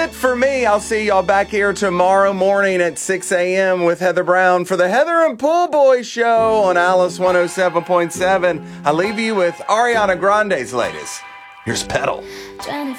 For me, I'll see y'all back here tomorrow morning at 6 a.m. with Heather Brown for the Heather and Pool Boy Show on Alice 107.7. I leave you with Ariana Grande's latest. Here's Pedal.